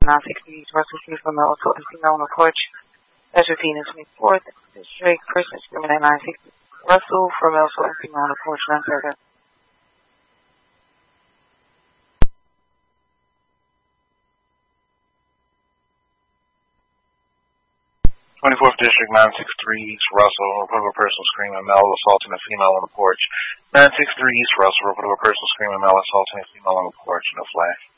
960 East Russell Street from the assault and female on the porch. That's repeating 24th District. Person screaming at 960 Russell from the assault and female on the porch. None further. 24th District, 963 East Russell, report of a person screaming male assaulting a female on the porch. 963 East Russell, report of a person screaming male assaulting a female on the porch. No flash.